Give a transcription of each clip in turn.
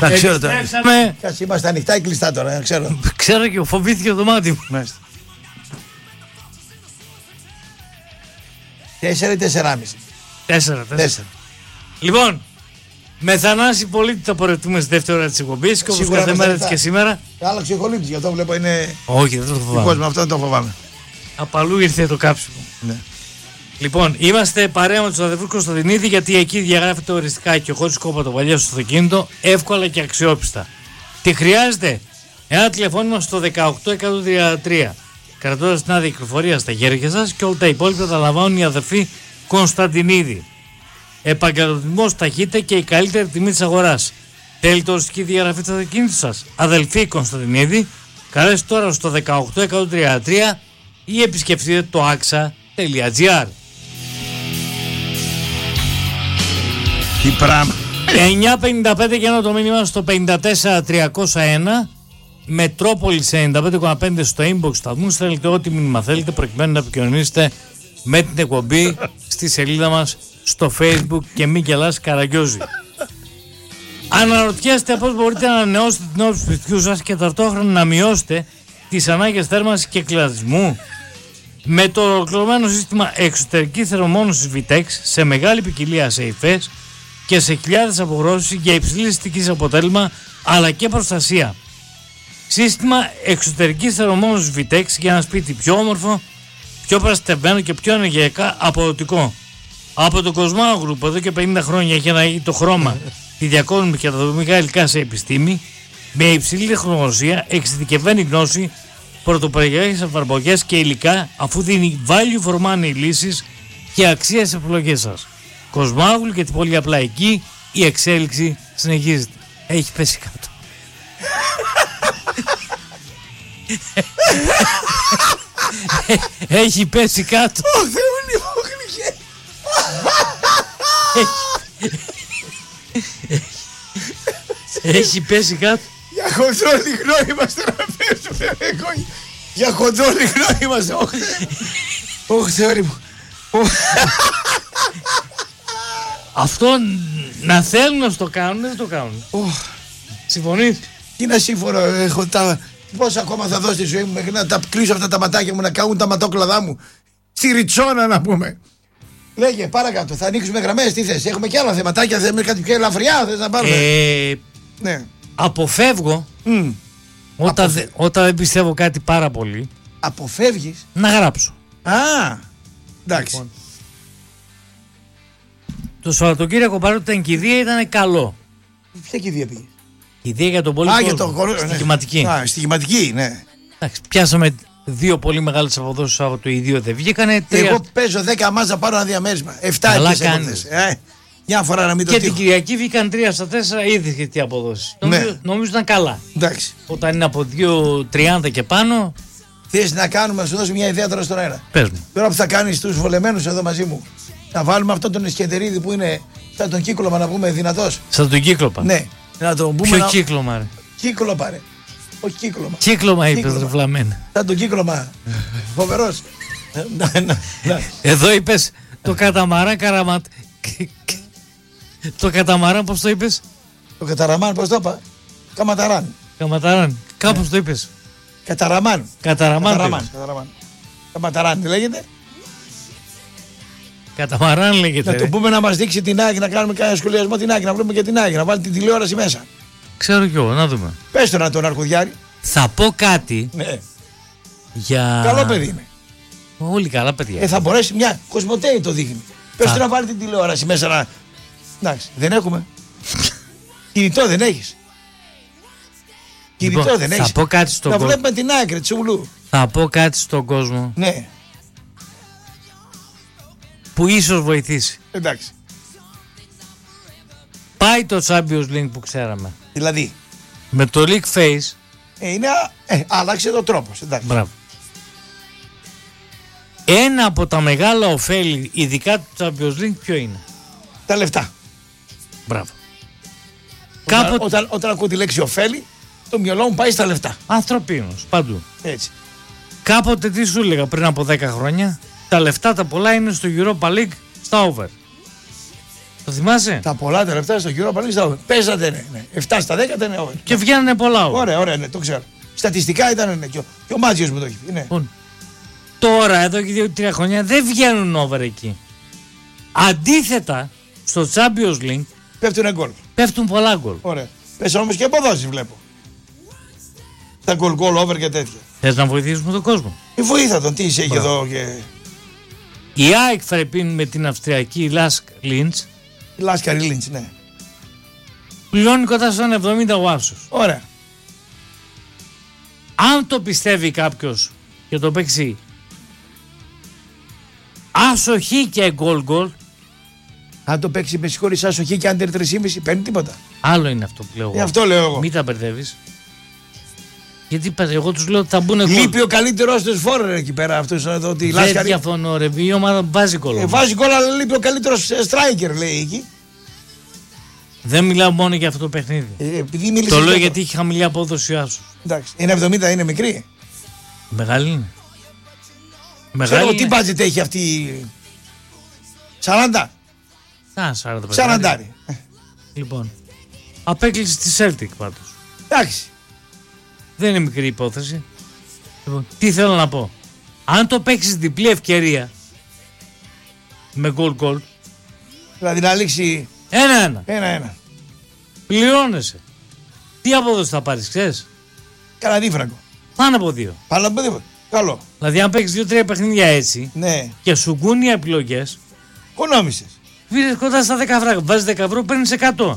Τα ξέρω τώρα. Κάτσε, είμαστε ανοιχτά ή κλειστά τώρα, ξέρω. Ξέρω και φοβήθηκε το μάτι μου. Μάλιστα. 4 ή 4,5. 4. Λοιπόν, με Θανάση Πολίτη θα πορευτούμε στη δεύτερη ώρα της εκπομπής και όπως κάθε μέρα και σήμερα. Άλλαξε ο Χολύπτης, γι' αυτό βλέπω είναι. Όχι, δεν το φοβάμαι. Κόσμο, αυτό δεν το φοβάμαι. Απαλού ήρθε το κάψιμο. Ναι. Λοιπόν, είμαστε παρέα με τους αδερφούς Κωνσταντινίδη, γιατί εκεί διαγράφεται οριστικά και χωρίς κόπα το παλιό στο αυτοκίνητο, εύκολα και αξιόπιστα. Τι χρειάζεται? Ένα τηλεφώνημα στο 18133. Κρατώντας την άδεια κυκλοφορία στα χέρια σας και όλα τα υπόλοιπα τα λαμβάνουν οι αδερφοί Κωνσταντινίδη. Επαγγελματισμός, ταχύτητα και η καλύτερη τιμή της αγοράς. Θέλετε οριστική διαγραφή του αυτοκίνητου σας? Αδελφοί Κωνσταντινίδη, καλέστε τώρα στο 18133 ή επισκεφτείτε το axa.gr. Τι πράγμα. 9.55 και ένα το μήνυμα στο 54301. Μετρόπολης 95,5 στο inbox σταθμού. Στέλνετε ό,τι μήνυμα θέλετε προκειμένου να επικοινωνήσετε με την εκπομπή στη σελίδα μας στο Facebook και Μίκελας Καραγκιόζη. Αναρωτιέστε πώς μπορείτε να ανανεώσετε την όψη του σπιτιού σας και ταυτόχρονα να μειώσετε τις ανάγκες θέρμανσης και κλιματισμού? Με το ολοκληρωμένο σύστημα εξωτερικής θερμομόνωσης Vitex σε μεγάλη ποικιλία σε υφές και σε χιλιάδες αποχρώσεις για υψηλή αισθητικής αποτέλεσμα αλλά και προστασία. Σύστημα εξωτερικής θερμομόνωσης Vitex για ένα σπίτι πιο όμορφο, πιο προστατευμένο και πιο ενεργειακά αποδοτικό. Από το Κοσμάου Group εδώ και 50 χρόνια έχει αναγεί το χρώμα, τη διακόσμηση και τα δομικά υλικά σε επιστήμη, με υψηλή τεχνογνωσία, εξειδικευμένη γνώση, πρωτοποριακές εφαρμογές και υλικά, αφού δίνει value for money λύσεις και αξία στις επιλογές σας. Κοσμάγουλ και την πολύ απλά εκεί η εξέλιξη συνεχίζεται. Έχει πέσει κάτω. Έχει πέσει κάτω. Ω Θεέ μου, Έχει πέσει κάτω. Για χοντρό λιγνό είμαστε να πέσουμε. Για χοντρό λιγνό είμαστε. Ωχ Θεέ μου. Αυτό να θέλουν να το κάνουν, δεν το κάνουν. Συμφωνείς? Τι να σύμφωνο, έχω τα. Πόσα ακόμα θα δώσει στη ζωή μου μέχρι να τα κλείσω αυτά τα ματάκια μου, να καούν τα ματόκλαδά μου. Στη ριτσόνα να πούμε. Λέγε, παρακάτω, θα ανοίξουμε γραμμές, τι θες? Έχουμε και άλλα θεματάκια, θέλουμε κάτι πιο ελαφριά, θες να πάρουμε? Ναι. Αποφεύγω όταν δεν πιστεύω κάτι πάρα πολύ. Αποφεύγεις? Να γράψω. Α, εντάξει. Λοιπόν, το Σαββατοκύριακο παρότι ήταν κηδεία ήταν καλό. Ποια κηδεία πήγες? Κηδεία για τον πολύ κόσμο. Για τον κόσμο. Στοιχηματική. Α, στοιχηματική, ναι. Εντάξει, πιάσαμε 2 πολύ μεγάλες αποδόσεις το Σάββατο, οι 2 δεν βγήκανε. 3... Εγώ παίζω 10 μάζα πάρω ένα διαμέρισμα. 7 κάνεις. Μια φορά να μην το και τύχω. την Κυριακή βγήκαν 3 στα 4, ήδη και τι αποδόσεις. Ναι. Νομίζω ήταν καλά. Εντάξει. Όταν είναι από 2.30 και πάνω. Θες να κάνουμε, να σου δώσω μια ιδέα τώρα στον αέρα? Πες μου. Τώρα που θα κάνεις τους βολεμένους εδώ μαζί μου, να βάλουμε αυτό τον Ισκεντερίδη που είναι σαν τον Κύκλωμα, να πούμε δυνατός. Σαν τον Κύκλωμα. Ναι. Να τον πούμε. Ποιο Κύκλωμα, ρε? Κύκλωμα, ρε. Όχι Κύκλωμα. Κύκλωμα είπες, ρε βλαμμένα. Σαν τον Κύκλωμα. Φοβερός. Εδώ είπες το καταμαράν καραματ. Το καταμαράν πώς το είπες? Το καταραμάν, πώς το είπα? Καματαράν. Καματαράν. Κάπως το είπες. Καταραμάν. Καταραμάν. Καματαράν, τι λέγεται? Καταμαράν λέγεται. Να το πούμε να μας δείξει την ΑΕΚ, να κάνουμε κανένα σχολιασμό την ΑΕΚ, να βρούμε και την ΑΕΚ, να βάλει την τηλεόραση μέσα. Ξέρω κι εγώ, να δούμε. Πες το να τον αρχουδιάρει. Θα πω κάτι. Ναι. Για... Καλό παιδί είναι. Όλοι καλά παιδιά. Θα μπορέσει μια Κοσμοτέη το δείχνει. Πες του να βάλει την τηλεόραση μέσα να. Εντάξει, δεν έχουμε. Κινητό δεν έχεις. Κινητό δεν έχεις. Θα πω κάτι στον κόσμο. Να βλέπουμε την άκρη τσουλού. Θα πω κάτι στον κόσμο. Ναι. Που ίσως βοηθήσει. Εντάξει. Πάει το Champions League που ξέραμε. Δηλαδή. Με το League Face. Είναι. Άλλαξε το τρόπος. Εντάξει. Μπράβο. Ένα από τα μεγάλα ωφέλη, ειδικά του Champions League, ποιο είναι? Τα λεφτά. Μπράβο. Όταν ακούω τη λέξη ωφέλη, το μυαλό μου πάει στα λεφτά. Ανθρωπίνος, παντού. Έτσι. Κάποτε τι σου έλεγα πριν από 10 χρόνια? Τα λεφτά τα πολλά είναι στο Europa League, στα over. Το θυμάσαι? Τα πολλά τα λεφτά στο Europa League στα over. Παίζατε, ναι. 7 στα 10 ήταν over. Και βγαίνανε πολλά over. Ωραία, ναι, το ξέρω. Στατιστικά ήταν, ναι. Και ο Μάτζιος μου το έχει πει, ναι. Τώρα, εδώ και 2-3 χρόνια δεν βγαίνουν over εκεί. Αντίθετα, στο Champions League πέφτουν γκολ. Πέφτουν πολλά γκολ. Ωραία. Πες όμως και αποδόσεις βλέπω. Τα γκολ over και τέτοια. Θες να βοηθήσουμε τον κόσμο? Βοήθα τον, τι είσαι εκεί εδώ και... Η ΑΕΚ Φρεπίν με την Αυστριακή Λάσκ Λίντς. Η Λάσκαρη Λίντς, ναι. Πληρώνει κοντά στον 70 ο άσος. Ωραία. Αν το πιστεύει κάποιος και το παίξει άσοχη και γκολ. Αν το παίξει με συγχωρείς άσοχη και άντερ 3,5 παίρνει τίποτα. Άλλο είναι αυτό που λέω εγώ. Αυτό λέω εγώ. Μην τα μπερδεύεις. Γιατί εγώ τους λέω ότι θα μπουν γκολ. Λείπει ο καλύτερος τους φόρερ εκεί πέρα αυτούς εδώ τη Λάσκαρη. Δεν διαφωνώ ρε, η ομάδα βάζει γκολ. Βάζει γκολ αλλά λείπει ο καλύτερος striker λέει εκεί. Δεν μιλάω μόνο για αυτό το παιχνίδι. Το λέω γιατί έχει χαμηλή απόδοση ο άσος. Εντάξει. Είναι 70, είναι μικρή. Μεγάλη είναι. Ξέρω τι budget έχει αυτή. 40. 40. Λοιπόν. Απέκλεισε τη Celtic πάντως. Εντάξει. Δεν είναι μικρή υπόθεση. Λοιπόν, τι θέλω να πω. Αν το παίξεις διπλή ευκαιρία με γκολ. Δηλαδή να λήξει 1-1. Πληρώνεσαι. Τι απόδοση θα πάρεις, ξέρεις? Κάνα δίφραγκο. Πάνω από 2. Πάνω από 2. Καλό. Δηλαδή αν παίξεις 2-3 παιχνίδια έτσι, ναι, και σου γκούν οι επιλογές, οικονόμησες. Βήρες κοντά στα 10 φράγκο. Βάζεις 10 ευρώ, παίρνεις 100.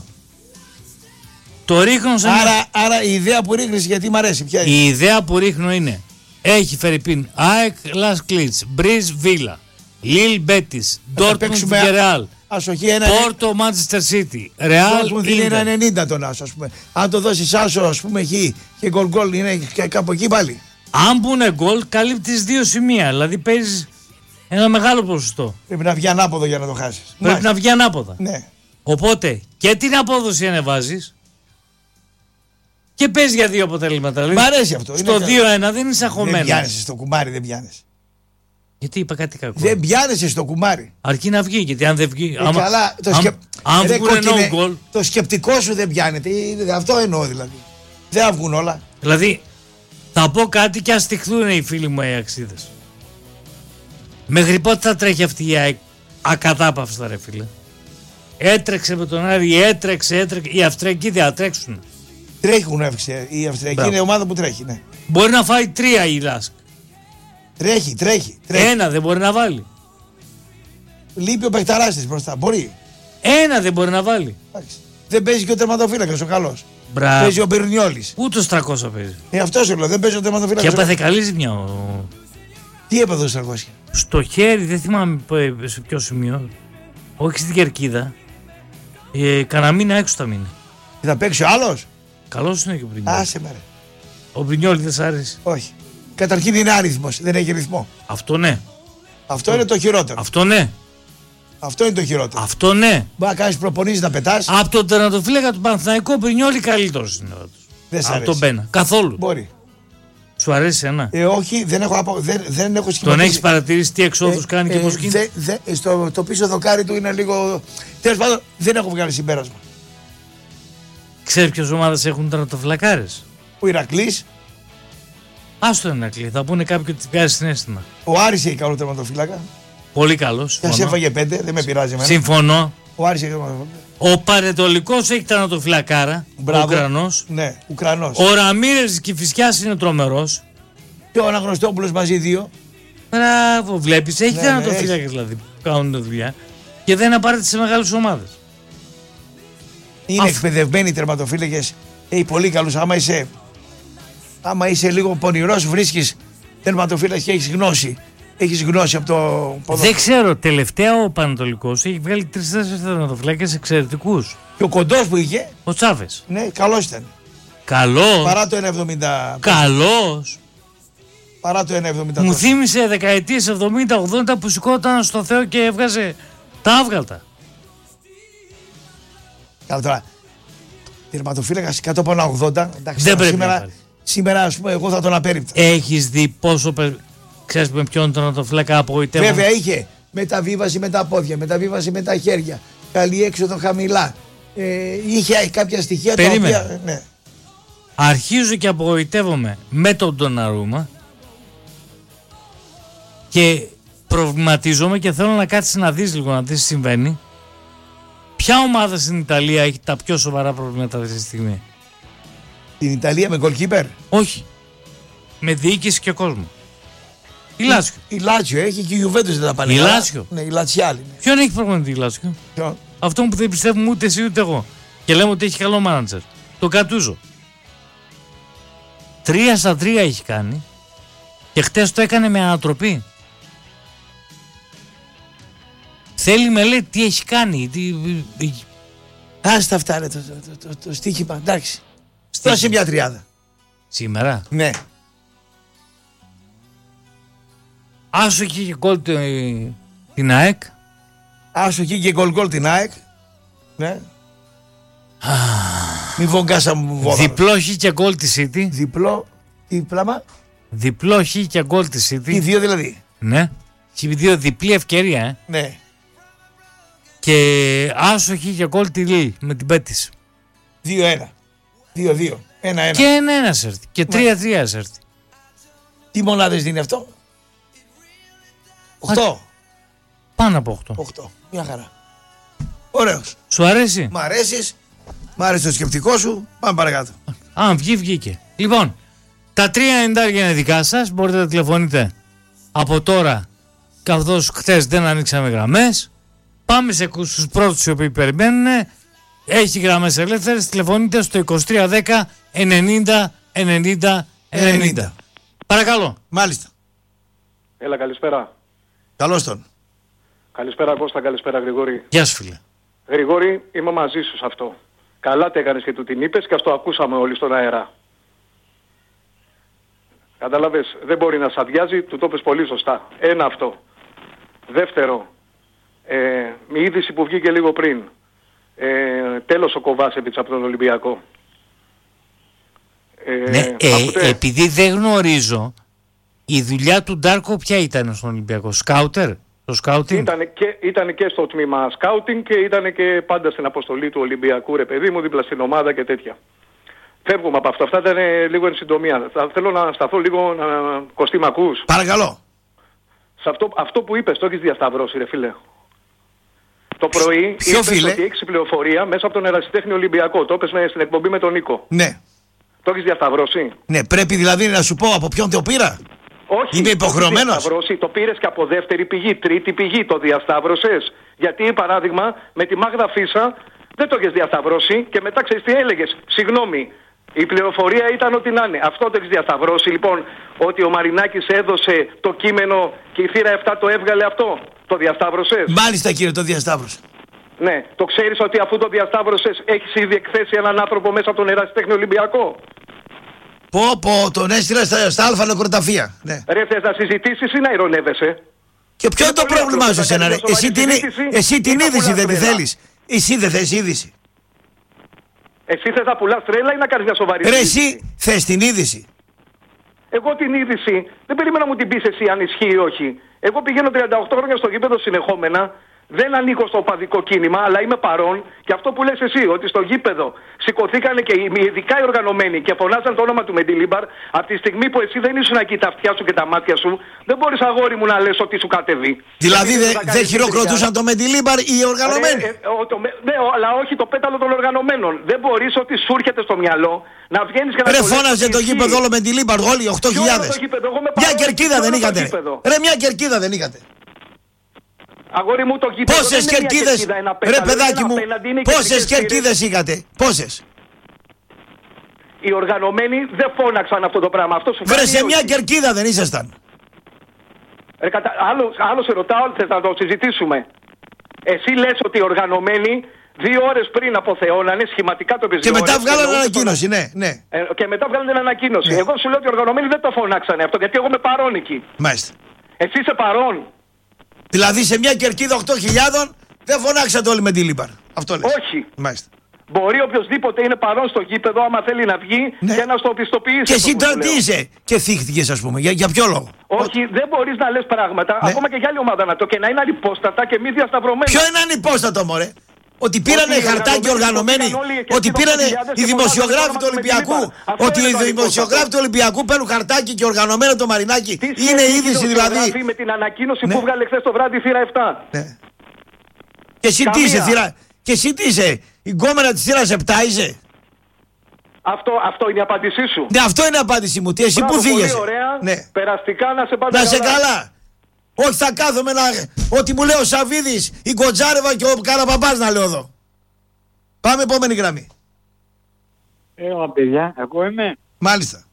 Το ρίχνω σε άρα η ιδέα που ρίχνεις, γιατί μ' αρέσει. Ποια είναι? Η ιδέα που ρίχνω είναι: έχει Φερρυπίν, ΑΕΚ Λας Κλίτς, Μπριζ Βίλα, Λίλ Μπέτις, Ντόρτμουντ και Ρεάλ, Πόρτο Μάντσεστερ Σίτι, Ρεάλ. Είναι 90 τον άσο, ας πούμε. Αν το δώσεις άσο, ας πούμε, εκεί και γκολ είναι και κάπου εκεί πάλι. Αν μπουνε γκολ, καλύπτεις 2 σημεία. Δηλαδή παίζεις ένα μεγάλο ποσοστό. Πρέπει να βγει ανάποδο για να το χάσεις. Πρέπει να βγει ανάποδα. Ναι. Οπότε και την απόδοση ανεβάζεις και παίζει για 2 αποτελέσματα. Μ' αρέσει αυτό. Στο 2-1 δεν είσαι αγχωμένος. Δεν πιάνεσαι στο κουμάρι, δεν πιάνεσαι. Γιατί είπα κάτι κακό. Δεν πιάνεσαι στο κουμάρι. Αρκεί να βγει, γιατί αν δεν βγει. Καλά, αν βγουν no goal. Το σκεπτικό σου δεν πιάνεται. Αυτό εννοώ δηλαδή. Δεν θα βγουν όλα. Δηλαδή, θα πω κάτι και ας στιχθούν οι φίλοι μου οι αξίδες. Μέχρι πότε θα τρέχει αυτή η ΑΕΚ ακατάπαυστα, ρε φίλε? Έτρεξε με τον Άρη, έτρεξε. Οι Αυστριακοί δεν θα τρέξουν. Τρέχουν, έβξε. Η Αυστριακή είναι ομάδα που τρέχει, ναι. Μπορεί να φάει 3 η Λάσκ. Τρέχει. 1 δεν μπορεί να βάλει. Λείπει ο παιχταράς της μπροστά. Μπορεί. 1 δεν μπορεί να βάλει. Δεν παίζει και ο τερματοφύλακας ο καλός. Μπράβο. Παίζει ο Μπερνιόλης. Ούτε 300 παίζει. Αυτό σου λέω, δεν παίζει ο τερματοφύλακας. Και έπαθε καλή ζημιά. Τι έπαθε ο 300? Στο χέρι, δεν θυμάμαι σε ποιο σημείο. Όχι στην κερκίδα. Κανένα μήνα έξω θα μείνει. Θα παίξει ο άλλος? Καλός είναι και ο Μπρινιόλης. Άσε με ρε. Ο Μπρινιόλης δεν σ' άρεσε? Όχι. Καταρχήν είναι άριθμος, δεν έχει ρυθμό. Αυτό ναι. Αυτό είναι το χειρότερο. Αυτό ναι. Αυτό είναι το χειρότερο. Αυτό ναι. Μπορεί να κάνεις προπονήσεις να πετάς. Από τον τερματοφύλακα του Παναθηναϊκού ο Μπρινιόλη καλύτερος είναι. Δεν σ' αρέσει. Από τον Μπένα. Καθόλου. Μπορεί. Σου αρέσει ένα? Όχι, δεν έχω σχηματίσει. Τον έχεις παρατηρήσει τι εξόδους κάνει και πώς γίνεται? Το πίσω δοκάρι του είναι λίγο. Τέλος πάντων, δεν έχω βγάλει συμπέρασμα. Ξέρεις ποιες ομάδες έχουν τερματοφυλακάρες? Ο Ηρακλής. Άστο είναι Ηρακλή, θα πούνε κάποιοι ότι βγάζει συναίσθημα. Ο Άρης έχει καλό τερματοφύλακα. Πολύ καλός. Και ας έφαγε 5, δεν με πειράζει εμένα. Συμφωνώ. Ο Άρης έχει τερματοφύλακα. Ο Παρετολικός έχει τερματοφυλακάρα. Ο Ουκρανός. Ναι, Ουκρανός. Ο Ραμίρες της Κηφισιάς είναι τρομερός. Και ο Αναγνωστόπουλος μαζί 2. Μπράβο, βλέπεις. Έχει τερματοφύλακες δηλαδή που κάνουν τη δουλειά και δεν απαραίτητα σε μεγάλες ομάδες. Είναι εκπαιδευμένοι οι τερματοφύλακες. Έχει πολύ καλούς. Άμα είσαι λίγο πονηρός, βρίσκεις τερματοφύλακες και έχεις γνώση. Έχεις γνώση από το ποδόσφαιρο. Δεν ξέρω, τελευταία ο Πανατολικός έχει βγάλει 3-4 τερματοφυλάκες εξαιρετικούς. Και ο κοντός που είχε. Ο Τσάβες. Ναι, καλός ήταν. Καλός. Παρά το 1,70. Καλός. Παρά το 1,70. Μου θύμισε δεκαετίες 70-80 που σηκώταν στο Θεό και έβγαζε τα άβγαλτα. Καλά τώρα. Τερματοφύλακας κάτω από ένα 80. Εντάξει, δεν πρέπει σήμερα ας πούμε εγώ θα τον απέριπτα. Έχεις δει πόσο ξέρεις με ποιον τερματοφύλακα απογοητεύουν? Βέβαια είχε μεταβίβαση με τα πόδια, μεταβίβαση με τα χέρια. καλή έξοδο χαμηλά. Είχε κάποια στοιχεία Περίμενε. τα οποία. Ναι. Αρχίζω και απογοητεύομαι με τον Ντοναρούμα και προβληματίζομαι και θέλω να κάτσεις να δεις λίγο, να δεις τι συμβαίνει. Ποια ομάδα στην Ιταλία έχει τα πιο σοβαρά προβλήματα αυτή τη στιγμή? Την Ιταλία με goalkeeper. Όχι. Με διοίκηση και κόσμο. Η Λάτσιο. Η Λάτσιο έχει και η Γιουβέντους δεν τα πάνε. Η καλά. Λάτσιο. Ναι, η Λατσιάλη. Ναι. Ποιον έχει πρόβλημα με τη Λάτσιο? Ποιον? Αυτό που δεν πιστεύουμε ούτε εσύ ούτε εγώ. Και λέμε ότι έχει καλό μάνατζερ. Το Κατούζο. 3-3 έχει κάνει και χτες το έκανε με ανατροπή. Θέλει με λέει τι έχει κάνει. Άστα αυτά, το στοίχημα. Εντάξει. Στρώσε μια τριάδα. Σήμερα. Ναι. Άσοχη και γκολ την ΑΕΚ. Άσοχη και γκολ την ΑΕΚ. Ναι. Μη βογκάσα μου βόδα. Διπλό χ και γκολ τη City. Διπλό. Τι πλάμα. Διπλό χ και γκολ τη City. Οι δύο δηλαδή. Ναι. Και οι δύο διπλή ευκαιρία. Ναι. Και άσοχη και γκολ τη Λίλ με την Πέτης. 2-1. 2-2. 1-1. Και 1-1 έρθει. Και 3-3 έρθει. Τι μονάδες δίνει αυτό? 8. Πάνω από 8. 8. Μια χαρά. Ωραίος. Σου αρέσει? Μ' αρέσεις. Μ' άρεσε το σκεπτικό σου. Πάμε παρακάτω. Αν βγει, βγήκε. Λοιπόν, τα 3,90 είναι δικά σας. Μπορείτε να τηλεφωνείτε από τώρα, καθώς χθες δεν ανοίξαμε γραμμές. Πάμε στους πρώτους οι οποίοι περιμένουν. Έχει γραμμές ελεύθερες. Τηλεφωνείτε στο 2310 90 90 90. Παρακαλώ. Μάλιστα. Έλα, καλησπέρα. Καλώς τον. Καλησπέρα Κώστα, καλησπέρα Γρηγόρη. Γεια σου φίλε. Γρηγόρη, είμαι μαζί σου σε αυτό. Καλά το έκανες και του την είπες και αυτό ακούσαμε όλοι στον αέρα. Κατάλαβες, δεν μπορεί να σ' αδειάζει, του το είπες πολύ σωστά. Ένα αυτό. Δεύτερο, η είδηση που βγήκε λίγο πριν. Τέλος ο Κοβάσεβιτς από τον Ολυμπιακό. Ναι, επειδή δεν γνωρίζω, η δουλειά του Ντάρκο ποια ήταν στον Ολυμπιακό? Σκάουτερ? Το σκάουτινγκ? Ήταν και στο τμήμα σκάουτινγκ και ήταν και πάντα στην αποστολή του Ολυμπιακού, ρε παιδί μου, δίπλα στην ομάδα και τέτοια. Φεύγουμε από αυτό. Αυτά ήταν λίγο εν συντομία. Θέλω να σταθώ λίγο, Κωστή, μ' ακούς? Παρακαλώ. Σε αυτό που είπες, το έχεις διασταυρώσει, ρε φίλε. Το πρωί είπες ότι έχεις πληροφορία μέσα από τον Ερασιτέχνη Ολυμπιακό. Το είπες στην εκπομπή με τον Νίκο. Ναι. Το έχεις διασταυρώσει? Ναι, πρέπει δηλαδή να σου πω από ποιον το πήρα. Όχι. Είμαι υποχρεωμένος. Το πήρες και από δεύτερη πηγή, τρίτη πηγή, το διασταύρωσες. Γιατί, παράδειγμα, με τη Μάγδα Φίσα δεν το έχεις διασταυρώσει και μετά ξέρεις τι έλεγες? Συγγνώμη, η πληροφορία ήταν ότι να είναι. Αυτό το έχεις διασταυρώσει, λοιπόν, ότι ο Μαρινάκης έδωσε το κείμενο και η θύρα 7 το έβγαλε αυτό? Το διασταύρωσες? Μάλιστα, κύριε, το διασταύρωσα. Ναι. Το ξέρεις ότι αφού το διασταύρωσες έχεις ήδη εκθέσει έναν άνθρωπο μέσα από τον Ερασιτέχνη Ολυμπιακό? Πω, τον έστειλα στα αλφα νεκροταφεία. Ναι. Ρε, θες να συζητήσεις ή να ειρωνεύεσαι? Και ποιο είναι το πρόβλημά σου εσένα, ρε? Εσύ την είδηση δεν τη θέλεις? Εσύ δεν θες είδηση? Εσύ θες να πουλάς τρέλα ή να κάνεις μια σοβαρή ρε, συζήτηση? εσύ θες την είδηση? Εγώ την είδηση δεν περίμενα να μου την πεις εσύ αν ισχύει ή όχι. Εγώ πηγαίνω 38 χρόνια στο γήπεδο συνεχόμενα. Δεν ανήκω στο οπαδικό κίνημα, αλλά είμαι παρόν. Και αυτό που λες εσύ, ότι στο γήπεδο σηκωθήκανε και ειδικά οι οργανωμένοι και φωνάζαν το όνομα του Μεντιλίμπαρ, από τη στιγμή που εσύ δεν ήσουν εκεί τα αυτιά σου και τα μάτια σου, δεν μπορείς, αγόρι μου, να λες ότι σου κατεβεί. Δηλαδή δεν χειροκροτούσαν το Μεντιλίμπαρ οι οργανωμένοι? Ναι, αλλά όχι το πέταλο των οργανωμένων. Δεν μπορείς ότι σου έρχεται στο μυαλό να βγαίνεις και να. Ρε, φώναζε το γήπεδο όλο Μεντιλίμπαρ, όλοι 8.000. Μια κερκίδα δεν είχατε? Ρε, μια κερκίδα δεν είχατε? Αγόρι μου, το γήπεδο. Πόσες κερκίδες, ρε παιδάκι μου, πόσες κερκίδες είχατε? Πόσες? Οι οργανωμένοι δεν φώναξαν αυτό το πράγμα. Αυτό σου βρε, σε μια κερκίδα δεν ήσασταν? Άλλο σε ρωτάω, θες να το συζητήσουμε? Εσύ λες ότι οι οργανωμένοι 2 ώρες πριν αποθεώνανε, σχηματικά το επιζητήσανε. Και μετά βγάλανε ανακοίνωση, ναι. Και μετά βγάλανε την ανακοίνωση. Ναι. Εγώ σου λέω ότι οι οργανωμένοι δεν το φωνάξανε αυτό, γιατί εγώ είμαι παρόν εκεί. Μάλιστα. Εσύ είσαι παρόν? Δηλαδή σε μια κερκίδα 8.000 δεν φωνάξατε όλοι με τη Λίμπαρ? Αυτό λες? Όχι. Μάλιστα. Μπορεί οποιοδήποτε είναι παρόν στο γήπεδο, άμα θέλει να βγει, ναι, και να στο πιστοποιήσει. Και εσύ τι είσαι? Και θύχτηκες, ας πούμε. Για ποιο λόγο? Όχι, δεν μπορείς να λες πράγματα, ναι, ακόμα και για άλλη ομάδα να το, και να είναι ανυπόστατα και μη διασταυρωμένα. Ποιο είναι ανυπόστατο, μωρέ? Ότι πήρανε Ότι οι χαρτάκι οργανωμένοι, ότι πήρανε οι δημοσιογράφοι του Ολυμπιακού, ότι οι δημοσιογράφοι του Ολυμπιακού παίρνουν χαρτάκι και οργανωμένο το Μαρινάκι. Είναι είδηση δηλαδή. Με την ανακοίνωση που βγάλε χθες το βράδυ η θύρα 7. Ναι. Και εσύ τι είσαι, και εσύ τι είσαι, η γκόμενα της θύρας 7 είσαι. Αυτό είναι η απάντησή σου. Ναι, αυτό είναι η απάντησή μου. Τι εσύ πού φύγεσαι. Πολύ ωραία. Ναι. Περαστικά να σε πάντα Να σε καλά. Όχι θα κάθομαι να... Ό,τι μου λέει ο Σαββίδης, η Κοντζάρεβα και ο Καραπαπάς να λέω εδώ. Πάμε επόμενη γραμμή. Έλα παιδιά, εγώ είμαι. Μάλιστα.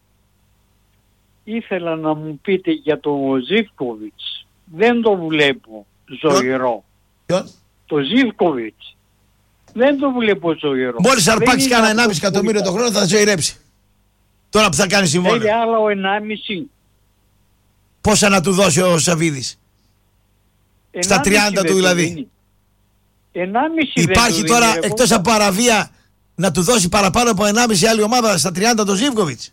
Ήθελα να μου πείτε για τον Ζίβκοβιτς. Δεν το βλέπω ζωηρό. Ποιον? Το Ζίβκοβιτς. Δεν το βλέπω ζωηρό. Μόλις αρπάξει κάνα 1,5 εκατομμύριο το χρόνο θα ζωηρέψει. Τώρα που θα κάνει συμβόλαιο. Έχει άλλο 1,5. Πόσα να του δώσει ο Σαββίδης. Στα 30 του δηλαδή. 1,5 Υπάρχει τώρα εκτός από Αραβία να του δώσει παραπάνω από 1,5 άλλη ομάδα στα 30 το Ζίβκοβιτς.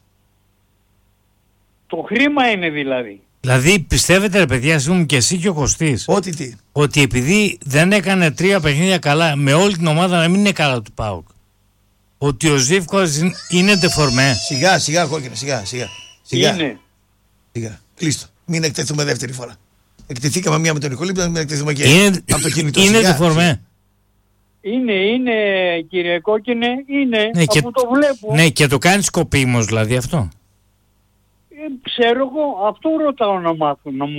Το χρήμα είναι δηλαδή. Δηλαδή πιστεύετε ρε παιδιά, ζούμε και εσύ και ο Κωστής, Ό,τι τι. ότι επειδή δεν έκανε 3 παιχνίδια καλά, με όλη την ομάδα να μην είναι καλά του ΠΑΟΚ, ότι ο Ζίβκοβιτς είναι τεφορμέ? Σιγά κόκκινο, σιγά. Είναι. Σιγά, κλείστο. Μην εκτεθούμε δεύτερη φορά. Εκτεθήκαμε μία με τον Νικολή, μην εκτεθούμε και από το κινητό. Είναι τεφορμέ. Είναι κύριε Κόκκινε, είναι, Ναι, αφού το βλέπω. Ναι, και το κάνει σκοπίμως δηλαδή αυτό. Ξέρω εγώ, αυτό ρωτάω να μάθω, να μου